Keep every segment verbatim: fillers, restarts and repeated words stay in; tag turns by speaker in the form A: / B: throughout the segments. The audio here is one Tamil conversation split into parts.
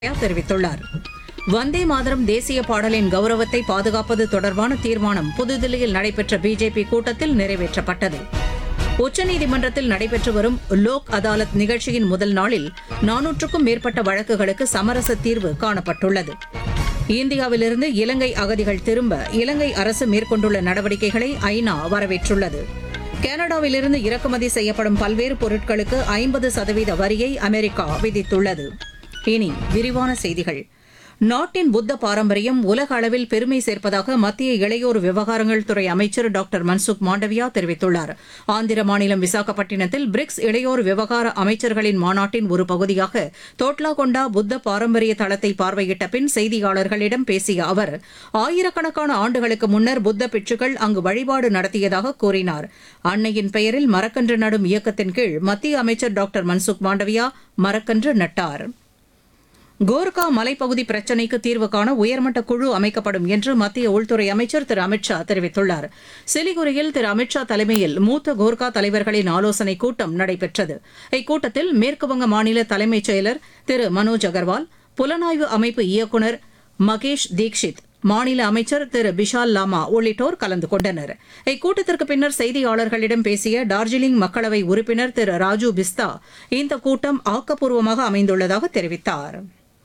A: தெரிவித்துள்ளார். வந்தே மாதரம் தேசிய பாடலின் கௌரவத்தை பாதுகாப்பது தொடர்பான தீர்மானம் புதுதில்லியில் நடைபெற்ற பிஜேபி கூட்டத்தில் நிறைவேற்றப்பட்டது. உச்சநீதிமன்றத்தில் நடைபெற்று வரும் லோக் அதாலத் நிகழ்ச்சியின் முதல் நாளில் நானூற்றுக்கும் மேற்பட்ட வழக்குகளுக்கு சமரச தீர்வு காணப்பட்டுள்ளது. இந்தியாவிலிருந்து இலங்கை அகதிகள் திரும்ப இலங்கை அரசு மேற்கொண்டுள்ள நடவடிக்கைகளை ஐநா வரவேற்றுள்ளது. கனடாவிலிருந்து இறக்குமதி செய்யப்படும் பல்வேறு பொருட்களுக்கு ஐம்பது சதவீத வரியை அமெரிக்கா விதித்துள்ளது. இனி விரிவான செய்திகள். நாட்டின் புத்த பாரம்பரியம் உலக அளவில் பெருமை சேர்ப்பதாக மத்திய இளையோர் விவகாரங்கள் துறை அமைச்சர் டாக்டர் மன்சுக் மாண்டவியா தெரிவித்துள்ளார். ஆந்திர மாநிலம் விசாகப்பட்டினத்தில் பிரிக்ஸ் இளையோர் விவகார அமைச்சர்களின் மாநாட்டின் ஒரு பகுதியாக தோட்லாகொண்டா புத்த பாரம்பரிய தளத்தை பார்வையிட்ட பின் செய்தியாளர்களிடம் பேசிய அவர், ஆயிரக்கணக்கான ஆண்டுகளுக்கு முன்னர் புத்த பிட்சுகள் அங்கு வழிபாடு நடத்தியதாக கூறினார். அன்னையின் பெயரில் மரக்கன்று நடும் இயக்கத்தின் கீழ் மத்திய அமைச்சர் டாக்டர் மன்சுக் மாண்டவியா மரக்கன்று நட்டார். கோர்கா மலைப்பகுதி பிரச்சினைக்கு தீர்வு காண உயர்மட்ட குழு அமைக்கப்படும் என்று மத்திய உள்துறை அமைச்சர் திரு அமித் ஷா தெரிவித்துள்ளார். சிலிகுரியில் திரு அமித் ஷா தலைமையில் மூத்த கோர்கா தலைவர்களின் ஆலோசனைக் கூட்டம் நடைபெற்றது. இக்கூட்டத்தில் மேற்குவங்க மாநில தலைமைச் செயலர் திரு மனோஜ் அகர்வால், புலனாய்வு அமைப்பு இயக்குநர் மகேஷ் தீக்ஷித், மாநில அமைச்சர் திரு பிஷால் லாமா உள்ளிட்டோர் கலந்து கொண்டனர். இக்கூட்டத்திற்கு பின்னர் செய்தியாளர்களிடம் பேசிய டார்ஜிலிங் மக்களவை உறுப்பினர் திரு ராஜு பிஸ்தா, இந்த கூட்டம் ஆக்கப்பூர்வமாக அமைந்துள்ளதாக தெரிவித்தார்.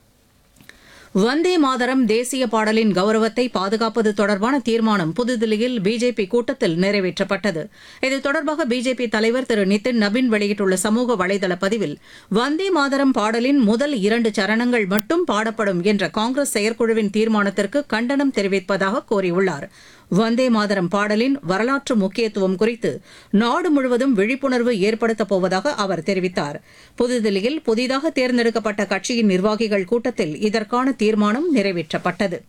A: வந்தே மாதரம் தேசிய பாடலின் கௌரவத்தை பாதுகாப்பது தொடர்பான தீர்மானம் புதுதில்லியில் பிஜேபி கூட்டத்தில் நிறைவேற்றப்பட்டது. இது தொடர்பாக பிஜேபி தலைவர் திரு நிதின் நபின் வெளியிட்டுள்ள சமூக வலைதள பதிவில், வந்தே மாதரம் பாடலின் முதல் இரண்டு சரணங்கள் மட்டும் பாடப்படும் என்ற காங்கிரஸ் செயற்குழுவின் தீர்மானத்திற்கு கண்டனம் தெரிவிப்பதாக கூறியுள்ளார். வந்தே மாதரம் பாடலின் வரலாற்று முக்கியத்துவம் குறித்து நாடு முழுவதும் விழிப்புணர்வு ஏற்படுத்தப் போவதாக அவர் தெரிவித்தார். புதுதில்லியில் புதிதாக தேர்ந்தெடுக்கப்பட்ட கட்சியின் நிர்வாகிகள் கூட்டத்தில் இதற்கான தீர்மானம் நிறைவேற்றப்பட்டது.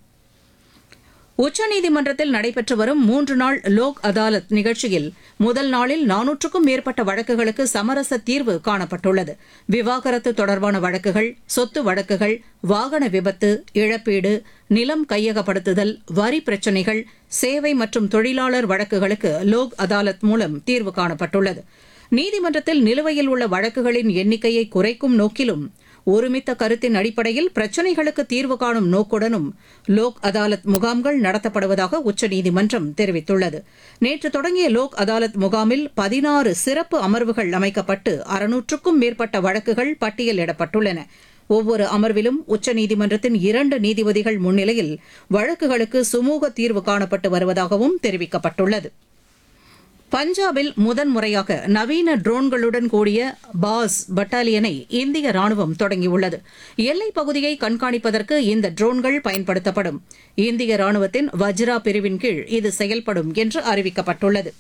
A: உச்சநீதிமன்றத்தில் நடைபெற்று வரும் மூன்று நாள் லோக் அதாலத் நிகழ்ச்சியில் முதல் நாளில் நானூற்றுக்கும் மேற்பட்ட வழக்குகளுக்கு சமரச தீர்வு காணப்பட்டுள்ளது. விவாகரத்து தொடர்பான வழக்குகள், சொத்து வழக்குகள், வாகன விபத்து, இழப்பீடு, நிலம் கையகப்படுத்துதல், வரி பிரச்சினைகள், சேவை மற்றும் தொழிலாளர் வழக்குகளுக்கு லோக் அதாலத் மூலம் தீர்வு காணப்பட்டுள்ளது. நீதிமன்றத்தில் நிலுவையில் உள்ள வழக்குகளின் எண்ணிக்கையை குறைக்கும் நோக்கிலும் ஒருமித்த கருத்தின் அடிப்படையில் பிரச்சினைகளுக்கு தீர்வு காணும் நோக்குடனும் லோக் அதாலத் முகாம்கள் நடத்தப்படுவதாக உச்சநீதிமன்றம் தெரிவித்துள்ளது. நேற்று தொடங்கிய லோக் அதாலத் முகாமில் பதினாறு சிறப்பு அமர்வுகள் அமைக்கப்பட்டு அறுநூற்றுக்கும் மேற்பட்ட வழக்குகள் பட்டியலிடப்பட்டுள்ளன. ஒவ்வொரு அமர்விலும் உச்சநீதிமன்றத்தின் இரண்டு நீதிபதிகள் முன்னிலையில் வழக்குகளுக்கு சுமூக தீர்வு காணப்பட்டு வருவதாகவும் தெரிவிக்கப்பட்டுள்ளது. பஞ்சாபில் முதன்முறையாக நவீன ட்ரோன்களுடன் கூடிய பாஸ் பட்டாலியனை இந்திய ராணுவம் தொடங்கியுள்ளது. எல்லைப் பகுதியை கண்காணிப்பதற்கு இந்த ட்ரோன்கள் பயன்படுத்தப்படும். இந்திய ராணுவத்தின் வஜ்ரா பிரிவின் கீழ் இது செயல்படும் என்று அறிவிக்கப்பட்டுள்ளது.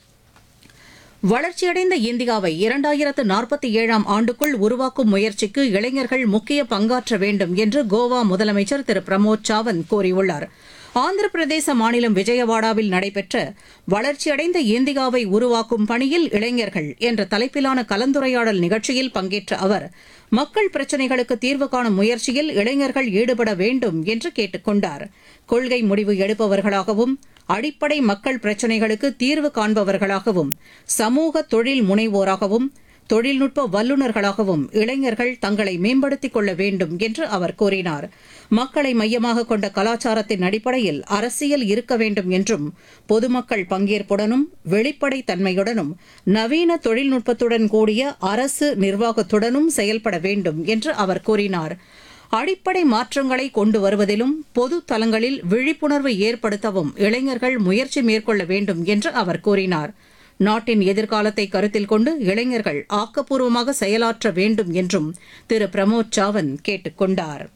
A: வளர்ச்சியடைந்த இந்தியாவை இரண்டாயிரத்து நாற்பத்தி ஏழாம் ஆண்டுக்குள் உருவாக்கும் முயற்சிக்கு இளைஞர்கள் முக்கிய பங்காற்ற வேண்டும் என்று கோவா முதலமைச்சர் திரு பிரமோத் சாவந்த் கூறியுள்ளார். ஆந்திர பிரதேச மாநிலம் விஜயவாடாவில் நடைபெற்ற வளர்ச்சியடைந்த இந்தியாவை உருவாக்கும் பணியில் இளைஞர்கள் என்ற தலைப்பிலான கலந்துரையாடல் நிகழ்ச்சியில் பங்கேற்ற அவர், மக்கள் பிரச்சினைகளுக்கு தீர்வு காணும் முயற்சியில் இளைஞர்கள் ஈடுபட வேண்டும் என்று கேட்டுக் கொண்டார். கொள்கை முடிவு எடுப்பவர்களாகவும், அடிப்படை மக்கள் பிரச்சினைகளுக்கு தீர்வு காண்பவர்களாகவும், சமூக தொழில் முனைவோராகவும், தொழில்நுட்ப வல்லுநர்களாகவும் இளைஞர்கள் தங்களை மேம்படுத்திக் கொள்ள வேண்டும் என்று அவர் கூறினார். மக்களை மையமாக கொண்ட கலாச்சாரத்தின் அடிப்படையில் அரசியல் இருக்க வேண்டும் என்றும், பொதுமக்கள் பங்கேற்புடனும் வெளிப்படை தன்மையுடனும் நவீன தொழில்நுட்பத்துடன் கூடிய அரசு நிர்வாகத்துடனும் செயல்பட வேண்டும் என்று அவர் கூறினார். அடிப்படை மாற்றங்களை கொண்டு வருவதிலும் பொது தளங்களில் விழிப்புணர்வு ஏற்படுத்தவும் இளைஞர்கள் முயற்சி மேற்கொள்ள வேண்டும் என்று அவர் கூறினார். நாட்டின் எதிர்காலத்தை கருத்தில் கொண்டு இளைஞர்கள் ஆக்கப்பூர்வமாக செயலாற்ற வேண்டும் என்றும் திரு பிரமோத் சாவந்த் கேட்டுக் கொண்டார்.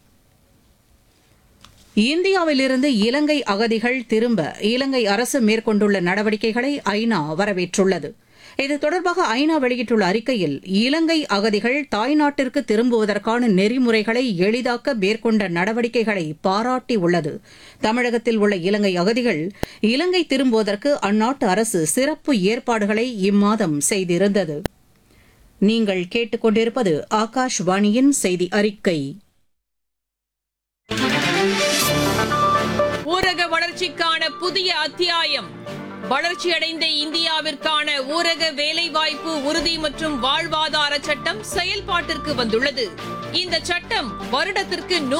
A: இந்தியாவிலிருந்து இலங்கை அகதிகள் திரும்ப இலங்கை அரசு மேற்கொண்டுள்ள நடவடிக்கைகளை ஐநா வரவேற்றுள்ளது. இது தொடர்பாக ஐநா வெளியிட்டுள்ள அறிக்கையில், இலங்கை அகதிகள் தாய்நாட்டிற்கு திரும்புவதற்கான நெறிமுறைகளை எளிதாக்க மேற்கொண்ட நடவடிக்கைகளை பாராட்டியுள்ளது. தமிழகத்தில் உள்ள இலங்கை அகதிகள் இலங்கை திரும்புவதற்கு அந்நாட்டு அரசு சிறப்பு ஏற்பாடுகளை இம்மாதம் செய்திருந்தது. நீங்கள் கேட்டுக்கொண்டிருப்பது ஆகாஷ்வாணியின் செய்தி அறிக்கை.
B: ஊரக வளர்ச்சிக்கான புதிய அத்தியாயம். வளர்ச்சியடைந்த இந்தியாவிற்கான ஊரக வேலைவாய்ப்பு உறுதி மற்றும் வாழ்வாதார சட்டம் செயல்பாட்டிற்கு வந்துள்ளது. இந்த சட்டம் வருடத்திற்கு